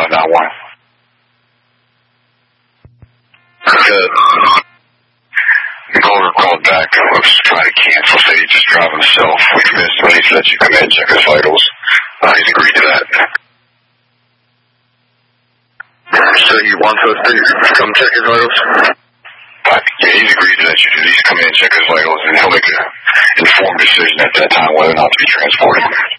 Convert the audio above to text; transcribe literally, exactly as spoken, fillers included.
five nine one. Good. Golder called back. I was trying to cancel. Said he just drove himself. We missed when he said you come in, check his vitals. Uh, he's agreed to that. So he wants us to come check his vitals? Uh, yeah, he's agreed to that. You at least come in, check his vitals, and he'll make an informed decision at that time whether or not to be transported.